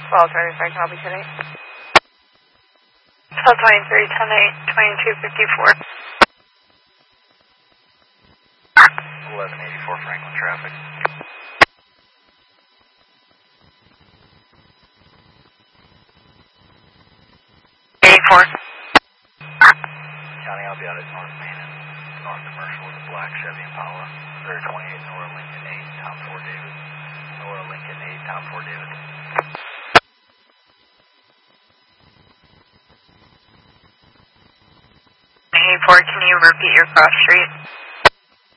Well, 25, copy today. Cell 23, 10-8, 2254. 1184 Franklin traffic. 84. County, I'll be out at North Main and North Commercial with a black Chevy Impala. 028 Nora Lincoln 8, Tom 4 David. Nora Lincoln 8, Tom 4 David. 84, can you repeat your cross street?